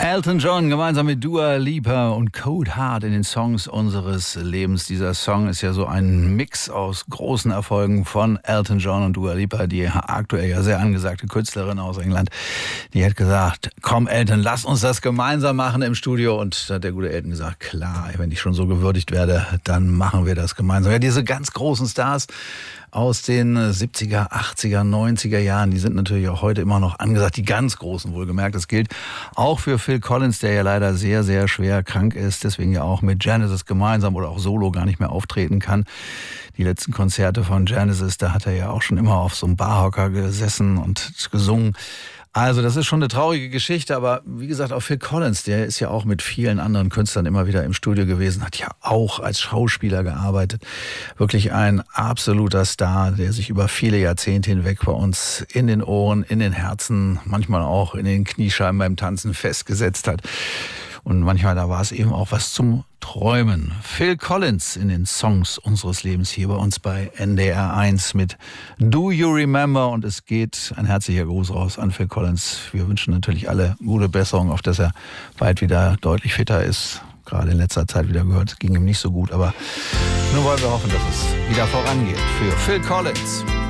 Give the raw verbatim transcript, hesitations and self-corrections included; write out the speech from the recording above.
Elton John gemeinsam mit Dua Lipa und Cold Heart in den Songs unseres Lebens. Dieser Song ist ja so ein Mix aus großen Erfolgen von Elton John und Dua Lipa, die aktuell ja sehr angesagte Künstlerin aus England. Die hat gesagt, komm Elton, lass uns das gemeinsam machen im Studio. Und da hat der gute Elton gesagt, klar, wenn ich schon so gewürdigt werde, dann machen wir das gemeinsam. Ja, diese ganz großen Stars aus den siebziger, achtziger, neunziger Jahren, die sind natürlich auch heute immer noch angesagt, die ganz Großen wohlgemerkt. Das gilt auch für Phil Collins, der ja leider sehr, sehr schwer krank ist, deswegen ja auch mit Genesis gemeinsam oder auch solo gar nicht mehr auftreten kann. Die letzten Konzerte von Genesis, da hat er ja auch schon immer auf so einem Barhocker gesessen und gesungen. Also das ist schon eine traurige Geschichte, aber wie gesagt, auch Phil Collins, der ist ja auch mit vielen anderen Künstlern immer wieder im Studio gewesen, hat ja auch als Schauspieler gearbeitet. Wirklich ein absoluter Star, der sich über viele Jahrzehnte hinweg bei uns in den Ohren, in den Herzen, manchmal auch in den Kniescheiben beim Tanzen festgesetzt hat. Und manchmal, da war es eben auch was zum Träumen. Phil Collins in den Songs unseres Lebens hier bei uns bei N D R eins mit Do You Remember? Und es geht ein herzlicher Gruß raus an Phil Collins. Wir wünschen natürlich alle gute Besserung, auf dass er bald wieder deutlich fitter ist. Gerade in letzter Zeit wieder gehört, ging ihm nicht so gut. Aber nur wollen wir hoffen, dass es wieder vorangeht für Phil Collins.